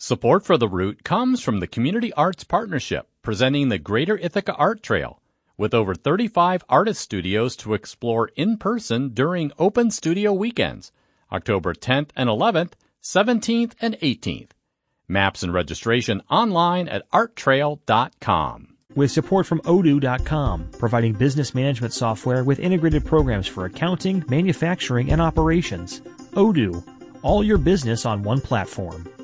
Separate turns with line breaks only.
Support for The Root comes from the Community Arts Partnership, presenting the Greater Ithaca Art Trail, with over 35 artist studios to explore in person during open studio weekends, October 10th and 11th, 17th and 18th. Maps and registration online at arttrail.com.
With support from Odoo.com, providing business management software with integrated programs for accounting, manufacturing, and operations. Odoo, all your business on one platform.